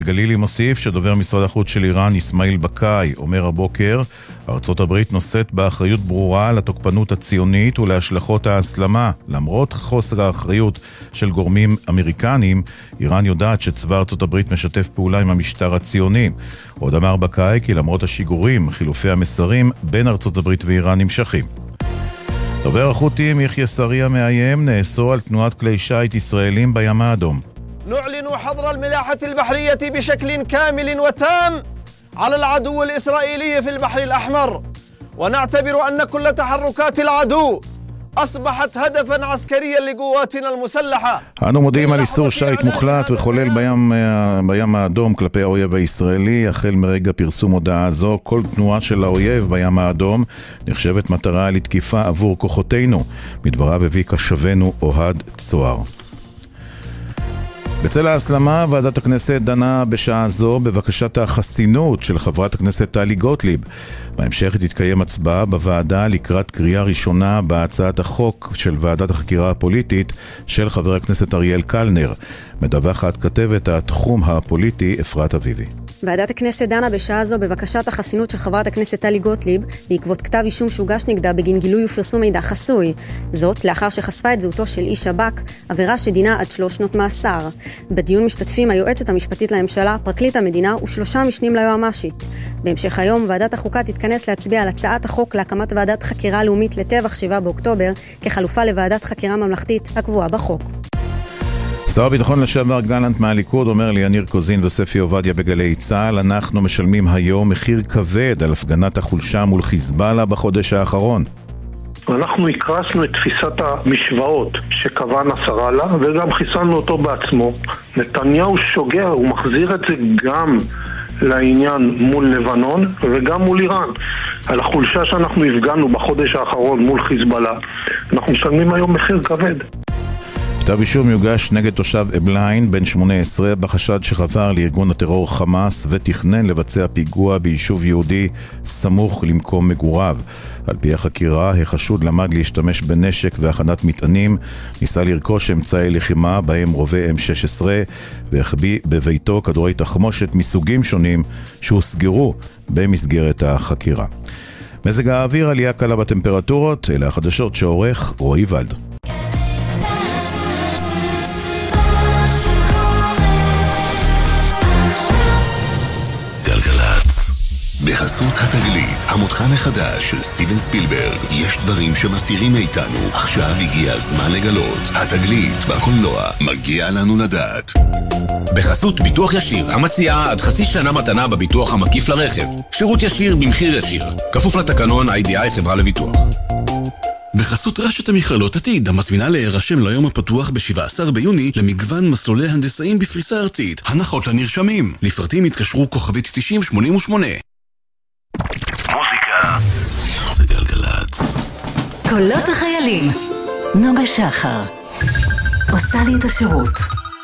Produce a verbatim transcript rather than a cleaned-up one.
גלילי מוסיף שדובר משרד החוץ של איראן, אסמאעיל בקאי, אומר הבוקר, ארצות הברית נושאת באחריות ברורה לתוקפנות הציונית ולהשלכות ההסלמה. למרות חוסר האחריות של גורמים אמריקנים, איראן יודעת שצבא ארצות הברית משתף פעולה עם המשטר הציוני. עוד אמר בקאי כי למרות השיגורים, חילופי המסרים בין ארצות הברית ואיראן נמשכים. דובר החות'ים יחיא סריה מאיים נאסור על תנועת כלי שיט ישראלים בים האדום. نعلن حظر الملاحة البحرية بشكل كامل وتام على العدو الإسرائيلي في البحر الأحمر ونعتبر أن كل تحركات العدو أصبحت هدفا عسكريا لقواتنا المسلحة. אנו מודיעים על איסור שיט מוחלט וחולל בים, בים האדום כלפי האויב הישראלי. החל מרגע פרסום הודעה זו, כל תנועה של האויב בים האדום נחשבת מטרה לתקיפה עבור כוחותינו. מדבריו הביא כשבנו אוהד צוהר. בצל ההסלמה, ועדת הכנסת דנה בשעה זו בבקשת החסינות של חברת הכנסת טלי גוטליב. בהמשך תתקיים הצבעה בוועדה לקראת קריאה ראשונה בהצעת החוק של ועדת החקירה הפוליטית של חבר הכנסת אריאל קלנר. מדווחת כתבת התחום הפוליטי אפרת אביבי. ועדת הכנסת דנה בשעה זו בבקשת החסינות של חברת הכנסת טלי גוטליב בעקבות כתב אישום שהוגש נגדה בגין גילוי ופרסום מידע חסוי. זאת לאחר שחשפה את זהותו של איש שב"כ, עבירה שדינה עד שלוש שנות מאסר. בדיון משתתפים היועצת המשפטית לממשלה, פרקליט המדינה ושלושה משנים ליועמ"שית. בהמשך היום ועדת החוקה תתכנס להצביע על הצעת החוק להקמת ועדת חקירה לאומית לטבח שבעה באוקטובר כחלופה לוועדת חקירה ממלכתית הקבועה בחוק. שר הביטחון לשעבר גלנט מהליכוד אומר לי יניר קוזין וספי עובדיה בגלי צה"ל, אנחנו משלמים היום מחיר כבד על הפגנת החולשה מול חיזבאללה בחודש האחרון. אנחנו הקרסנו את תפיסת המשוואות שקבע נסראללה וגם חיסלנו אותו בעצמו. נתניהו שוגע, הוא מחזיר את זה גם לעניין מול לבנון וגם מול איראן. על החולשה שאנחנו הפגנו בחודש האחרון מול חיזבאללה, אנחנו משלמים היום מחיר כבד. כתב אישום יוגש נגד תושב אבליין בן שמונה עשרה בחשד שחבר לארגון הטרור חמאס ותכנן לבצע פיגוע ביישוב יהודי סמוך למקום מגוריו. על פי החקירה, החשוד למד להשתמש בנשק והכנת מטענים, ניסה לרכוש אמצעי לחימה בהם רובי אם שש עשרה והחביא בביתו כדורי תחמושת מסוגים שונים שהוסגרו במסגרת החקירה. מזג האוויר, עלייה קלה בטמפרטורות, אלה החדשות שעורך רועי ולד. בחסות התגלית, המותחן החדש של סטיבן ספילברג. יש דברים שמסתירים מאיתנו, עכשיו הגיע הזמן לגלות. התגלית בקולנוע, מגיע לנו לדעת. בחסות ביטוח ישיר, המציעה עד חצי שנה מתנה בביטוח המקיף לרכב. שירות ישיר במחיר ישיר. כפוף לתקנון איי די איי חברה לביטוח. בחסות רשת המכללות עתיד, המזמינה להירשם ליום הפתוח ב-שבעה עשר ביוני למגוון מסלולי הנדסאים בפריסה ארצית. הנחות לנרשמים. לפרטים התקשרו כוכבית תשעים שמונים ושמונה. מוזיקה זה גלגלצ. קולות החיילים, נוגה שחר עושה לי את השירות.